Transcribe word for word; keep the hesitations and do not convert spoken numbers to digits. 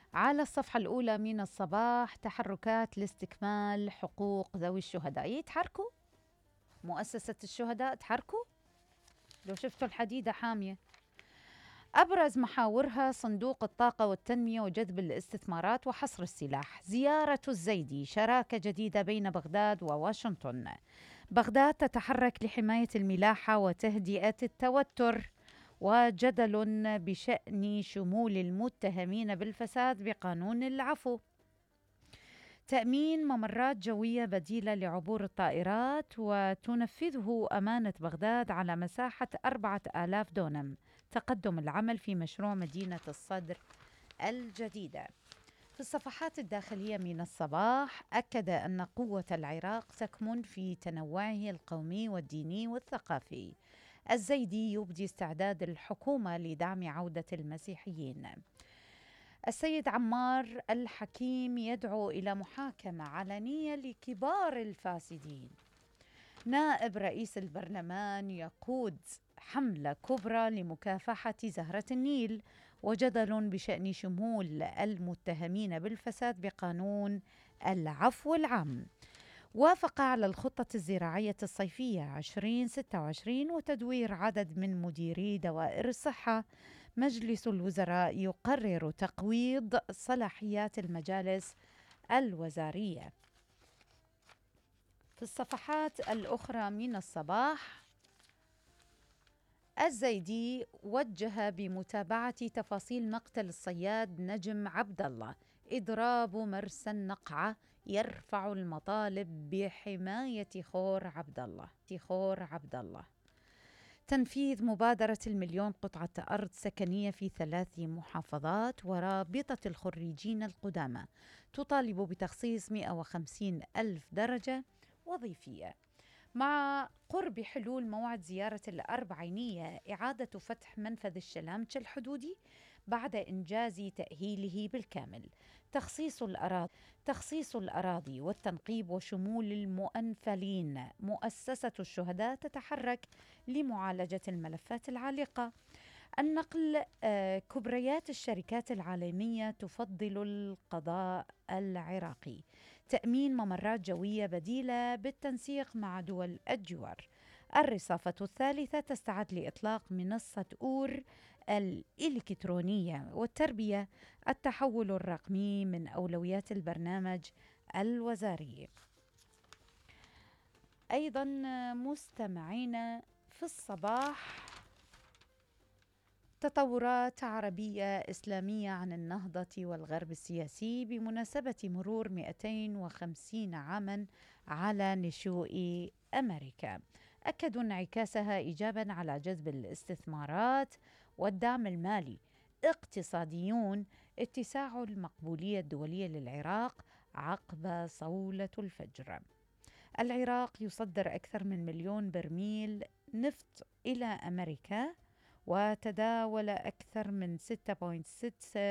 على الصفحة الأولى من الصباح تحركات لاستكمال حقوق ذوي الشهداء. يتحركوا مؤسسة الشهداء، تحركوا لو شفتوا الحديدة حامية. أبرز محاورها صندوق الطاقة والتنمية وجذب الاستثمارات وحصر السلاح. زيارة الزيدي، شراكة جديدة بين بغداد وواشنطن. بغداد تتحرك لحماية الملاحة وتهدئة التوتر. وجدل بشأن شمول المتهمين بالفساد بقانون العفو. تأمين ممرات جوية بديلة لعبور الطائرات، وتنفذه أمانة بغداد على مساحة أربعة آلاف دونم. تقدم العمل في مشروع مدينة الصدر الجديدة. في الصفحات الداخلية من الصباح أكد أن قوة العراق تكمن في تنوعه القومي والديني والثقافي. الزيدي يبدي استعداد الحكومة لدعم عودة المسيحيين. السيد عمار الحكيم يدعو إلى محاكمة علنية لكبار الفاسدين. نائب رئيس البرلمان يقود حملة كبرى لمكافحة زهرة النيل. وجدل بشأن شمول المتهمين بالفساد بقانون العفو العام. وافق على الخطة الزراعية الصيفية ألفين وستة وعشرين وتدوير عدد من مديري دوائر الصحة. مجلس الوزراء يقرر تقويض صلاحيات المجالس الوزارية. في الصفحات الأخرى من الصباح الزيدي وجه بمتابعة تفاصيل مقتل الصياد نجم عبد الله. إضراب مرسى النقعة يرفع المطالب بحماية خور عبد الله. خور عبد الله. تنفيذ مبادرة المليون قطعة أرض سكنية في ثلاث محافظات. ورابطة الخريجين القدامى تطالب بتخصيص مئة وخمسين ألف درجة وظيفية. مع قرب حلول موعد زيارة الأربعينية، إعادة فتح منفذ الشلامچة الحدودي بعد إنجاز تأهيله بالكامل. تخصيص الأراضي تخصيص الأراضي والتنقيب وشمول المؤنفلين. مؤسسة الشهداء تتحرك لمعالجة الملفات العالقة. النقل. آه، كبريات الشركات العالمية تفضل القضاء العراقي. تأمين ممرات جوية بديلة بالتنسيق مع دول الجوار. الرصافة الثالثة تستعد لإطلاق منصة أور الإلكترونية. والتربية. التحول الرقمي من أولويات البرنامج الوزاري. أيضا مستمعين في الصباح تطورات عربية إسلامية عن النهضة والغرب السياسي بمناسبة مرور مئتين وخمسين عاما على نشوء أمريكا. أكدوا انعكاسها إيجابا على جذب الاستثمارات والدعم المالي. اقتصاديون. اتساع المقبولية الدولية للعراق عقب صولة الفجر. العراق يصدر أكثر من مليون برميل نفط إلى أمريكا، وتداول أكثر من ستة فاصلة ستة